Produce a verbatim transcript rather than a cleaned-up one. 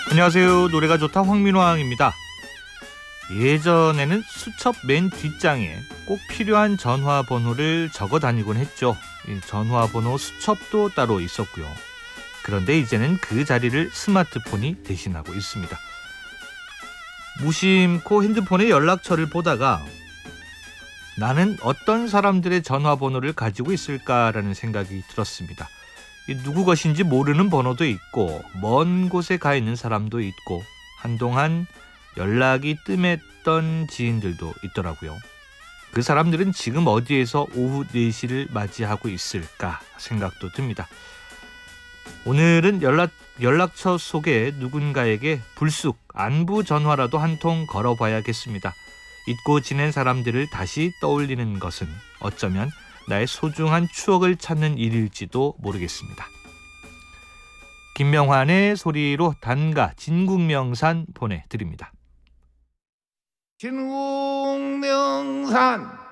안녕하세요. 노래가 좋다 황민호왕입니다. 예전에는 수첩 맨 뒷장에 꼭 필요한 전화번호를 적어 다니곤 했죠. 이 전화번호 수첩도 따로 있었고요. 그런데 이제는 그 자리를 스마트폰이 대신하고 있습니다. 무심코 핸드폰의 연락처를 보다가 나는 어떤 사람들의 전화번호를 가지고 있을까라는 생각이 들었습니다. 누구 것인지 모르는 번호도 있고 먼 곳에 가 있는 사람도 있고 한동안 연락이 뜸했던 지인들도 있더라고요. 그 사람들은 지금 어디에서 오후 네 시를 맞이하고 있을까 생각도 듭니다. 오늘은 연락, 연락처 속에 누군가에게 불쑥 안부 전화라도 한 통 걸어봐야겠습니다. 잊고 지낸 사람들을 다시 떠올리는 것은 어쩌면 나의 소중한 추억을 찾는 일일지도 모르겠습니다. 김명환의 소리로 단가 진국명산 보내드립니다. 진국명산